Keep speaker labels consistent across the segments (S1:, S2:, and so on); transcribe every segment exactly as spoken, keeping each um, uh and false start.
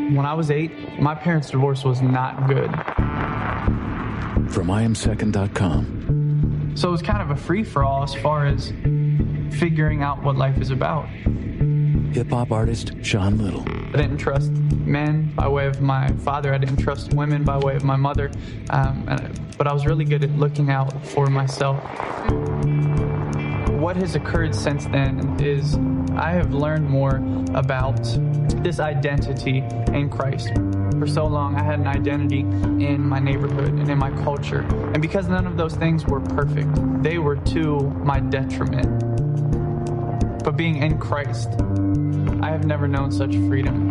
S1: When I was eight, my parents' divorce was not good.
S2: From I am second dot com.
S1: So it was kind of a free-for-all as far as figuring out what life is about.
S2: Hip-hop artist Sean Little.
S1: I didn't trust men by way of my father. I didn't trust women by way of my mother. Um, and, but I was really good at looking out for myself. What has occurred since then is I have learned more about this identity in Christ. For so long, I had an identity in my neighborhood and in my culture. And because none of those things were perfect, they were to my detriment. But being in Christ, I have never known such freedom.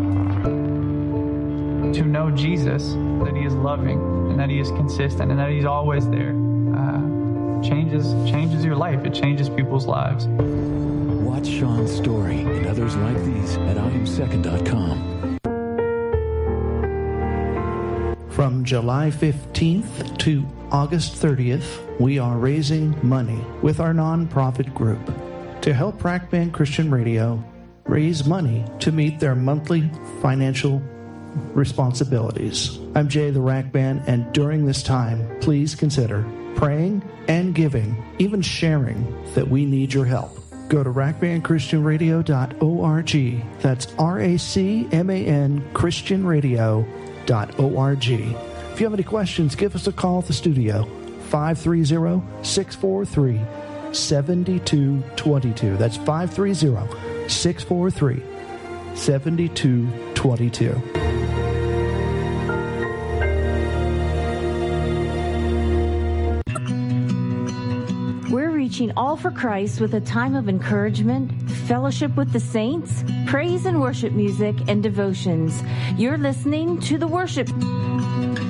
S1: To know Jesus, that he is loving and that he is consistent and that he's always there, uh, changes changes your life. It changes people's lives.
S2: Watch Sean's story and others like these at I am second dot com.
S3: From July fifteenth to August thirtieth, we are raising money with our nonprofit group to help Rack Band Christian Radio raise money to meet their monthly financial responsibilities. I'm Jay the Rack Band, and during this time, please consider praying and giving, even sharing, that we need your help. Go to rack band christian radio dot org. That's R A C M A N Christian Radio dot org. If you have any questions, give us a call at the studio, five three zero, six four three, seven two two two. That's five three zero, six four three, seven two two two.
S4: We're reaching all for Christ with a time of encouragement, fellowship with the saints, praise and worship music, and devotions. You're listening to The Worship.